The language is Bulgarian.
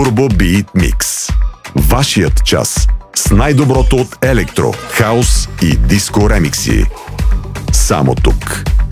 Turbo Beat Mix. Вашият час с най-доброто от електро, хаус и диско ремикси. Само тук.